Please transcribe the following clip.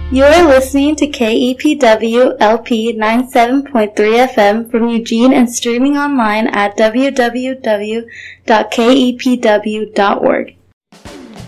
You are listening to KEPW LP 97.3 FM from Eugene and streaming online at www.kepw.org.